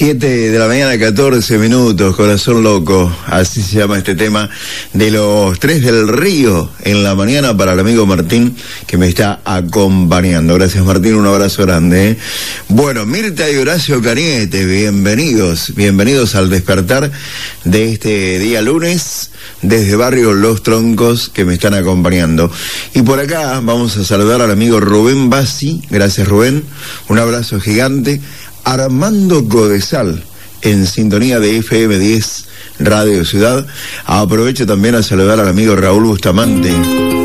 7 de la mañana, 14 minutos, Corazón Loco, así se llama este tema de los Tres del Río en la mañana para el amigo Martín que me está acompañando. Gracias Martín, un abrazo grande, ¿eh? Bueno, Mirta y Horacio Cañete, bienvenidos al despertar de este día lunes desde Barrio Los Troncos que me están acompañando. Y por acá vamos a saludar al amigo Rubén Bassi, gracias Rubén, un abrazo gigante. Armando Codesal, en sintonía de FM 10 Radio Ciudad. Aprovecho también a saludar al amigo Raúl Bustamante.